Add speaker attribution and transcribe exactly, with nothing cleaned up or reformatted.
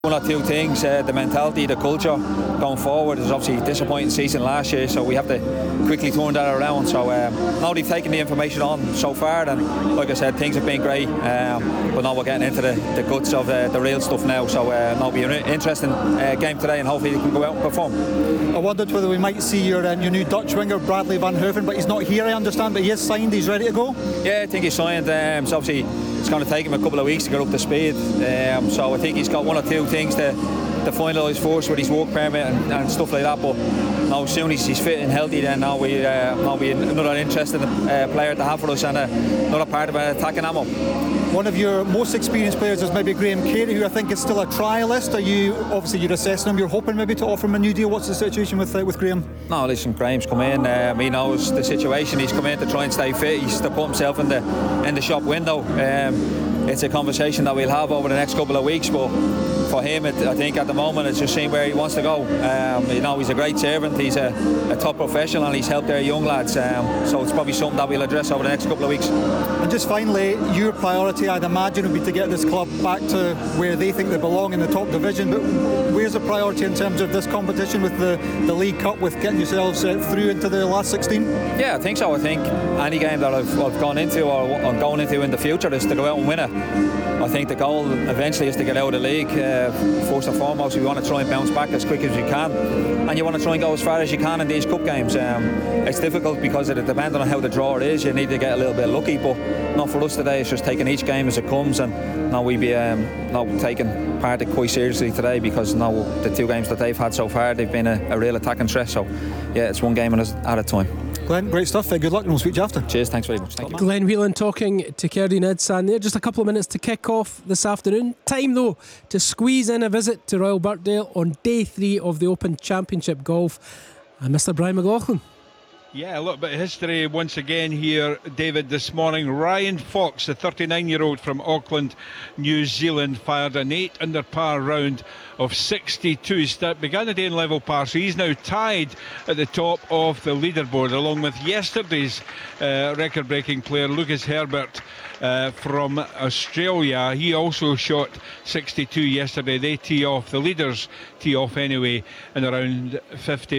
Speaker 1: One or two things, uh, the mentality, the culture going forward. It was obviously a disappointing season last year, so we have to quickly turn that around. So um, now they've taken the information on so far, and like I said, things have been great. Um, but now we're getting into the, the guts of uh, the real stuff now. So uh, now it'll be an interesting uh, game today, and hopefully they can go out and perform.
Speaker 2: I wondered whether we might see your uh, your new Dutch winger, Bradley van Heuven, but he's not here, I understand. But he is signed. He's ready to go.
Speaker 1: Yeah, I think he's signed. Um, so obviously it's going to take him a couple of weeks to get up to speed. Um, so I think he's got one or two things to, to finalise first with his work permit and, and stuff like that. But now, as soon as he's fit and healthy, then now we uh, now be another interesting uh, player to have for us, and uh, another part of an attacking ammo.
Speaker 2: One of your most experienced players is maybe Graham Carey, who I think is still a trialist. Are you obviously you're assessing him? You're hoping maybe to offer him a new deal. What's the situation with uh, with Graham?
Speaker 1: No, listen, Graham's come in. Um, he knows the situation. He's come in to try and stay fit. He's to put himself in the in the shop window. Um, it's a conversation that we'll have over the next couple of weeks, but for him, it, I think at the moment it's just seeing where he wants to go. Um, you know, he's a great servant. He's a, a top professional, and he's helped their young lads. Um, so it's probably something that we'll address over the next couple of weeks.
Speaker 2: And just finally, your priority, I'd imagine, would be to get this club back to where they think they belong in the top division. But where's the priority in terms of this competition with the, the League Cup, with getting yourselves uh, through into the last sixteen?
Speaker 1: Yeah, I think so. I think any game that I've, I've gone into or I'm going into in the future is to go out and win it. I think the goal eventually is to get out of the league. Uh, first and foremost, we want to try and bounce back as quick as we can, and you want to try and go as far as you can in these cup games. Um, it's difficult because it depends on how the draw is. You need to get a little bit lucky, but not for us today. It's just taking each game as it comes, and now we be um, now taking part of it quite seriously today, because now the two games that they've had so far, they've been a, a real attacking threat. So yeah, it's one game at a time.
Speaker 2: Glenn, great stuff. Uh, good luck, and we'll speak to you after.
Speaker 1: Cheers, thanks very much. Thank you.
Speaker 3: Glenn Whelan talking to Kerdy Nedsan there. Just a couple of minutes to kick off this afternoon. Time though to squeeze in a visit to Royal Birkdale on day three of the Open Championship Golf. And Mister Brian McLaughlin.
Speaker 4: Yeah, a little bit of history once again here, David, this morning. Ryan Fox, the thirty-nine-year-old from Auckland, New Zealand, fired an eight under par round of sixty-two. Start, began the day in level par, so he's now tied at the top of the leaderboard, along with yesterday's uh, record-breaking player, Lucas Herbert, uh, from Australia. He also shot sixty-two yesterday. They tee off, the leaders tee off anyway, in around fifty.